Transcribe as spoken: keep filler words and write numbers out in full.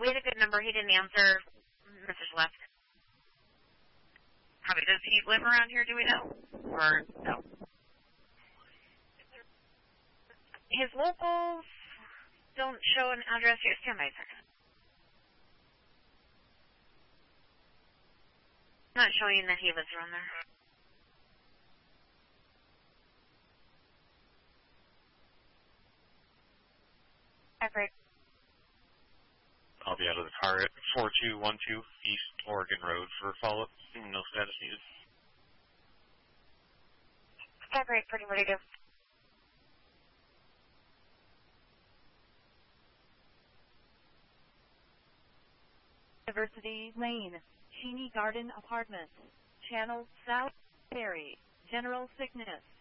we had a good number. He didn't answer. Message left. Probably, does he live around here, do we know? Or no? His locals don't show an address here. Stand by a second. Not showing that he lives around there. Everett. I'll be out of the car at four two one two East Oregon Road for follow-up. No status needed. Everett, pretty ready to. University Lane, Cheney Garden Apartments, Channel South, Ferry, General Sickness.